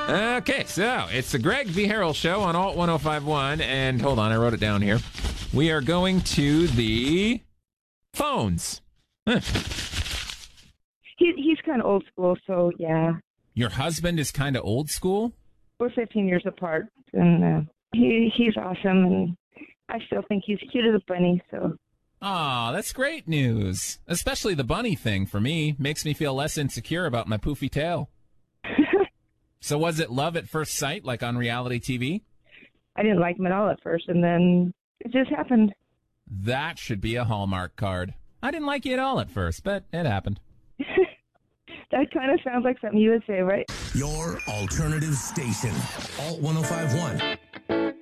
Okay, so it's the Greg V. Harrell Show on Alt 1051. And hold on, I wrote it down here. We are going to the phones. Huh. He's kind of old school, so yeah. Your husband is kind of old school? We're 15 years apart, and he's awesome, and I still think he's cute as a bunny, so. Aw, that's great news. Especially the bunny thing for me. Makes me feel less insecure about my poofy tail. So was it love at first sight, like on reality TV? I didn't like him at all at first, and then it just happened. That should be a Hallmark card. I didn't like you at all at first, but it happened. That kind of sounds like something you would say, right? Your alternative station. Alt 1051.